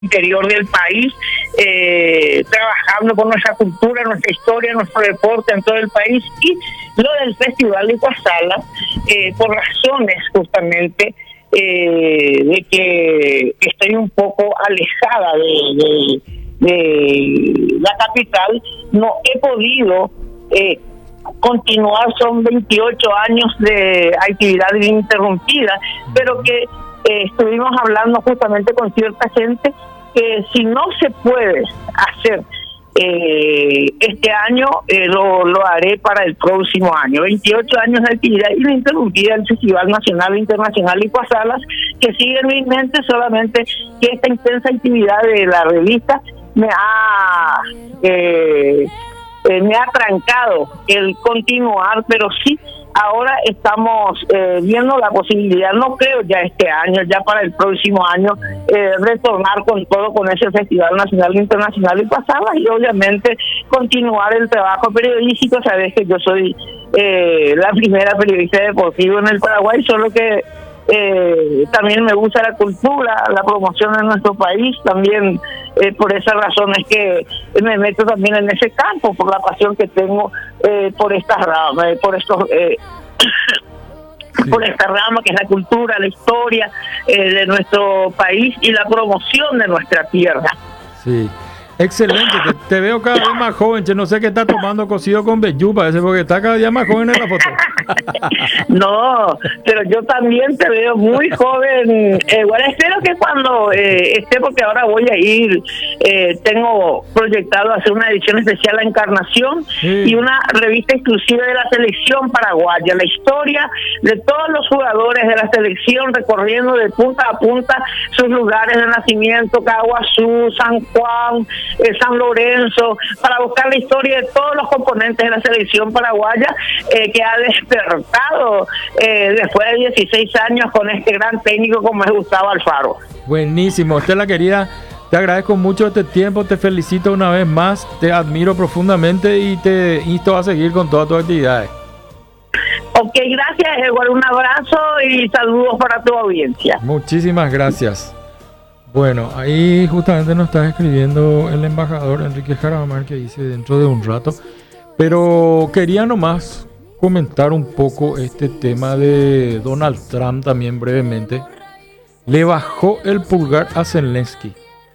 interior del país, trabajando con nuestra cultura, nuestra historia, nuestro deporte en todo el país. Y lo del Festival de Iguazala, por razones justamente de que estoy un poco alejada de la capital, no he podido continuar. Son 28 años de actividad ininterrumpida, pero que estuvimos hablando justamente con cierta gente que si no se puede hacer este año, lo haré para el próximo año. 28 años de actividad ininterrumpida del Festival Nacional e Internacional Iguazalas, que sigue en mi mente, solamente que esta intensa actividad de la revista me ha trancado el continuar, pero sí, ahora estamos viendo la posibilidad, no creo ya este año, ya para el próximo año, retornar con todo con ese Festival Nacional e Internacional y pasadas, y obviamente continuar el trabajo periodístico. Sabes que yo soy la primera periodista deportiva en el Paraguay, solo que también me gusta la cultura, la promoción de nuestro país. También por esa razón es que me meto también en ese campo, por la pasión que tengo por estas ramas, por estos por esta rama que es la cultura, la historia de nuestro país y la promoción de nuestra tierra. Sí, excelente, te veo cada vez más joven, che, no sé qué está tomando cocido con vellú, parece, porque está cada día más joven en la foto. No, pero yo también te veo muy joven. Bueno, espero que cuando esté, porque ahora voy a ir, tengo proyectado hacer una edición especial a Encarnación, sí, y una revista exclusiva de la selección paraguaya, la historia de todos los jugadores de la selección, recorriendo de punta a punta sus lugares de nacimiento, Caguazú, San Juan, San Lorenzo, para buscar la historia de todos los componentes de la selección paraguaya, que ha despertado después de 16 años con este gran técnico como es Gustavo Alfaro. Buenísimo, Estela querida, te agradezco mucho este tiempo, te felicito una vez más, te admiro profundamente y te insto a seguir con todas tus actividades. Ok, gracias, Edward, un abrazo y saludos para tu audiencia. Muchísimas gracias. Bueno, ahí justamente nos está escribiendo el embajador Enrique Jaramar, que dice dentro de un rato, pero quería nomás comentar un poco este tema de Donald Trump también brevemente. Le bajó el pulgar a Zelensky.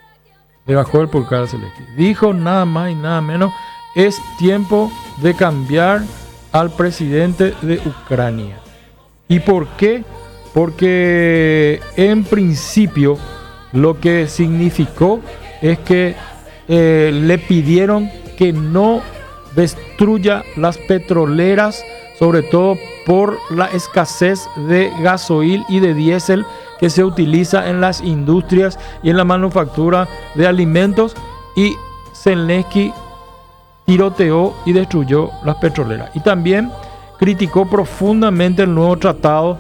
Dijo nada más y nada menos, es tiempo de cambiar al presidente de Ucrania. ¿Y por qué? Porque en principio lo que significó es que le pidieron que no destruya las petroleras, sobre todo por la escasez de gasoil y de diésel que se utiliza en las industrias y en la manufactura de alimentos, y Zelensky tiroteó y destruyó las petroleras. Y también criticó profundamente el nuevo tratado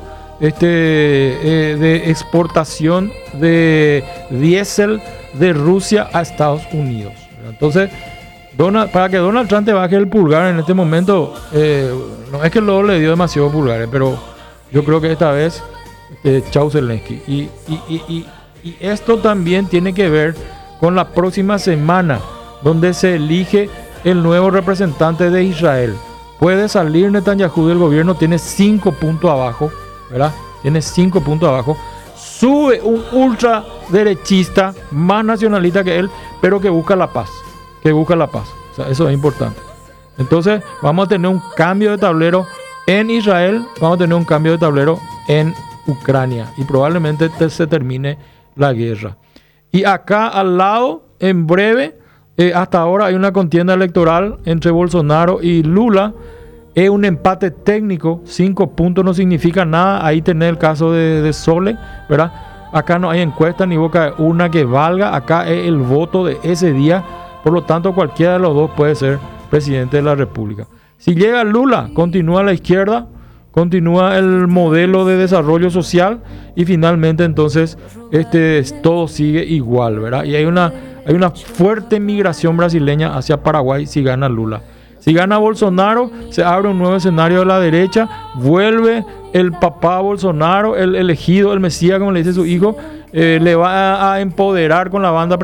de exportación de diésel de Rusia a Estados Unidos. Entonces, para que Donald Trump te baje el pulgar en este momento, no es que luego le dio demasiado pulgares, pero yo creo que esta vez chau Zelensky. Y esto también tiene que ver con la próxima semana, donde se elige el nuevo representante de Israel. Puede salir Netanyahu del gobierno, tiene 5 puntos abajo, ¿verdad? Tiene 5 puntos abajo. Sube un ultraderechista más nacionalista que él, pero que busca la paz. O sea, eso es importante. Entonces, vamos a tener un cambio de tablero en Israel, vamos a tener un cambio de tablero en Ucrania, y probablemente se termine la guerra. Y acá al lado, en breve, hasta ahora hay una contienda electoral entre Bolsonaro y Lula. Es un empate técnico, 5 puntos no significa nada. Ahí tenés el caso de Sole, ¿verdad? Acá no hay encuesta ni boca de urna que valga. Acá es el voto de ese día. Por lo tanto, cualquiera de los dos puede ser presidente de la República. Si llega Lula, continúa la izquierda, continúa el modelo de desarrollo social, y finalmente entonces todo sigue igual, ¿verdad? Y hay una fuerte migración brasileña hacia Paraguay si gana Lula. Si gana Bolsonaro, se abre un nuevo escenario de la derecha, vuelve el papá Bolsonaro, el elegido, el Mesías, como le dice su hijo, le va a empoderar con la banda